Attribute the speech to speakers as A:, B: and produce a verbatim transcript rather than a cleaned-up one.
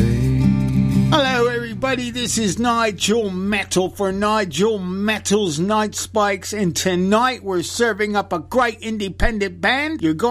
A: Hello everybody, this is Nigel Metal for Nigel Metal's Night Spikes, and tonight we're serving up a great independent band. You're going